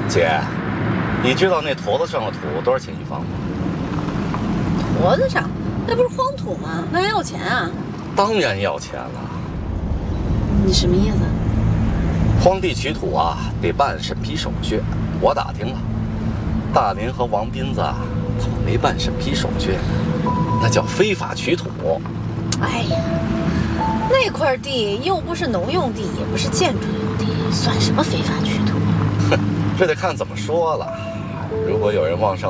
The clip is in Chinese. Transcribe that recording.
姐，你知道那坨子上的土多少钱一方吗？ 坨子上，那不是荒土吗？那还要钱啊？ 当然要钱了。 你什么意思？ 荒地取土啊，得办审批手续。我打听了，大林和王斌子他们没办审批手续，那叫非法取土。 哎呀，那块地又不是农用地，也不是建筑用地，算什么非法取土？ 哼，这得看怎么说了。如果有人往上